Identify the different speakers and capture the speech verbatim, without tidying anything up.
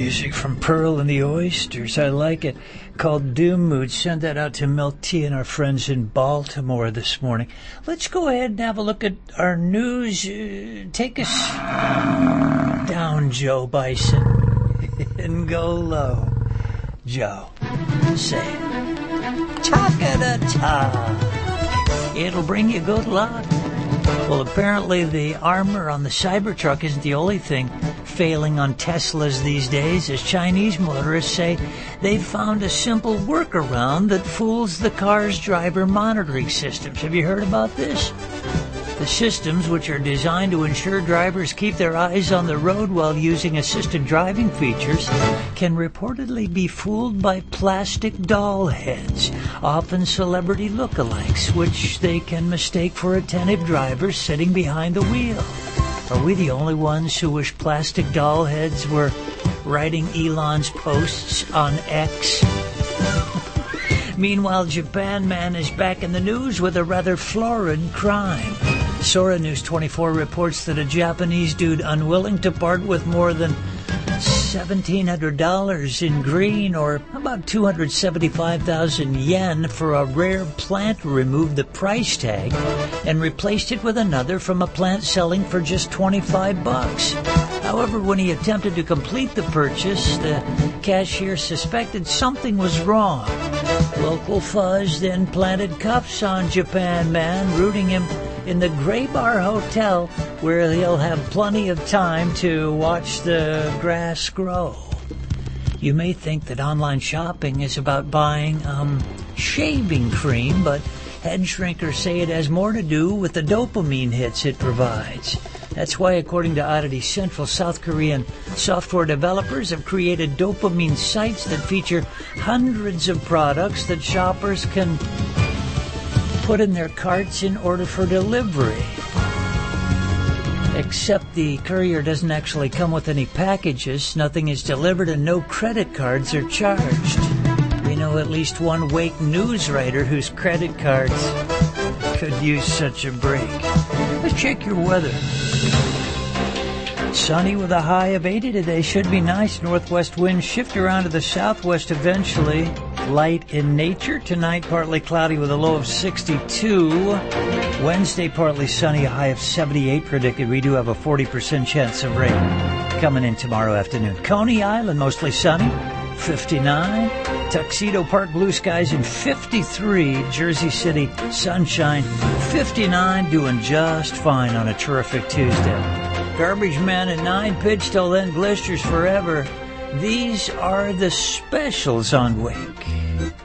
Speaker 1: Music from Pearl and the Oysters. I like it. Called Doom Mood. Send that out to Milk Tea and our friends in Baltimore this morning. Let's go ahead and have a look at our news. Uh, take us down, Joe Bison, and go low. Joe, say, ta-ka-da-ta. It'll bring you good luck. Well, apparently the armor on the Cybertruck isn't the only thing failing on Teslas these days, as Chinese motorists say they've found a simple workaround that fools the car's driver monitoring systems. Have you heard about this? The systems, which are designed to ensure drivers keep their eyes on the road while using assisted driving features, can reportedly be fooled by plastic doll heads, often celebrity lookalikes, which they can mistake for attentive drivers sitting behind the wheel. Are we the only ones who wish plastic doll heads were writing Elon's posts on X? Meanwhile, Japan Man is back in the news with a rather florid crime. Sora News twenty-four reports that a Japanese dude unwilling to part with more than seventeen hundred dollars in green, or about two hundred seventy-five thousand yen, for a rare plant removed the price tag and replaced it with another from a plant selling for just twenty-five bucks. However, when he attempted to complete the purchase, the cashier suspected something was wrong. Local fuzz then planted cuffs on Japan Man, rooting him in the Gray Bar Hotel, where he'll have plenty of time to watch the grass grow. You may think that online shopping is about buying um, shaving cream, but head shrinkers say it has more to do with the dopamine hits it provides. That's why, according to Oddity Central, South Korean software developers have created dopamine sites that feature hundreds of products that shoppers can put in their carts in order for delivery. Except the courier doesn't actually come with any packages, nothing is delivered, and no credit cards are charged. We know at least one Wake News writer whose credit cards could use such a break. Let's check your weather. Sunny with a high of eighty today. Should be nice. Northwest winds shift around to the southwest eventually. Light in nature. Tonight, partly cloudy with a low of sixty-two. Wednesday, partly sunny, a high of seventy-eight predicted. We do have a forty percent chance of rain coming in tomorrow afternoon. Coney Island, mostly sunny, fifty-nine. Tuxedo Park, blue skies, in fifty-three. Jersey City, sunshine, fifty-nine. Doing just fine on a terrific Tuesday. Garbage Man at nine, pitch till then, blisters forever. These are the specials on Wake.